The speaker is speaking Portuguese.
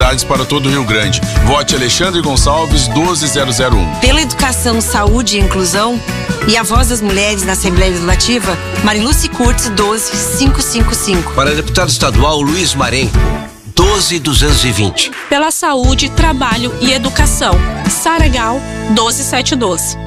oportunidades para todo o Rio Grande. Vote Alexandre Gonçalves 12001. Pela educação, saúde e inclusão. E a voz das mulheres na Assembleia Legislativa, Mariluce Curtis 12555. Para deputado estadual Luiz Marém 12220. Pela saúde, trabalho e educação, Sara Gal 12712.